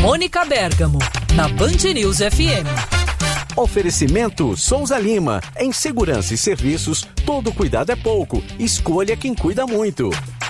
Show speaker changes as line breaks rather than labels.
Mônica Bergamo, na Band News FM.
Oferecimento Souza Lima. Em segurança e serviços, todo cuidado é pouco. Escolha quem cuida muito.